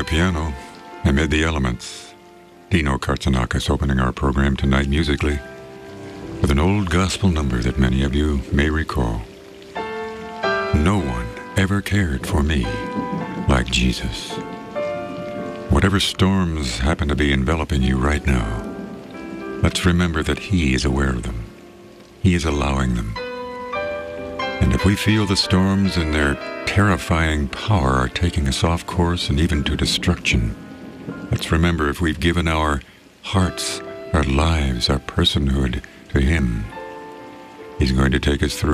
piano, amid the elements, Dino Katsanakis opening our program tonight musically with an old gospel number that many of you may recall. No one ever cared for me like Jesus. Whatever storms happen to be enveloping you right now, let's remember that He is aware of them. He is allowing them. And if we feel the storms in their terrifying power are taking us off course and even to destruction, let's remember if we've given our hearts, our lives, our personhood to Him, He's going to take us through.